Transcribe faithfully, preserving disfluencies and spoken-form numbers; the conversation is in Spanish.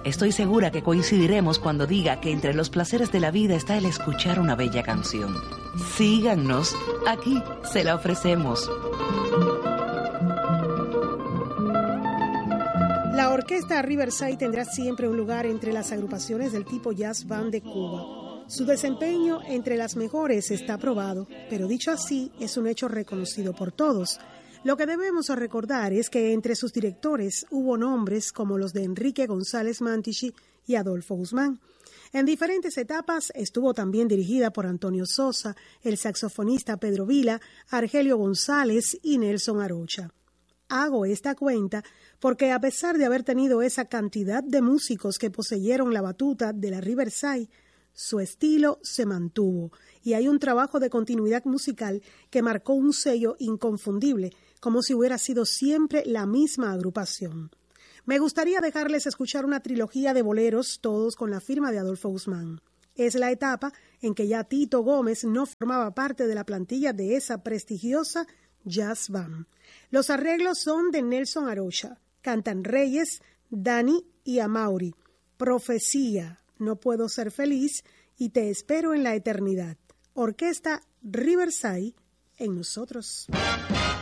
Estoy segura que coincidiremos cuando diga que entre los placeres de la vida está el escuchar una bella canción. Síganos, aquí se la ofrecemos. La orquesta Riverside tendrá siempre un lugar entre las agrupaciones del tipo jazz band de Cuba. Su desempeño entre las mejores está probado, pero dicho así, es un hecho reconocido por todos. Lo que debemos recordar es que entre sus directores hubo nombres como los de Enrique González Mantichi y Adolfo Guzmán. En diferentes etapas estuvo también dirigida por Antonio Sosa, el saxofonista Pedro Vila, Argelio González y Nelson Arocha. Hago esta cuenta porque a pesar de haber tenido esa cantidad de músicos que poseyeron la batuta de la Riverside, su estilo se mantuvo y hay un trabajo de continuidad musical que marcó un sello inconfundible, como si hubiera sido siempre la misma agrupación. Me gustaría dejarles escuchar una trilogía de boleros, todos con la firma de Adolfo Guzmán. Es la etapa en que ya Tito Gómez no formaba parte de la plantilla de esa prestigiosa jazz band. Los arreglos son de Nelson Arocha. Cantan Reyes, Dani y Amaury. Profecía, No puedo ser feliz y Te espero en la eternidad. Orquesta Riverside en nosotros.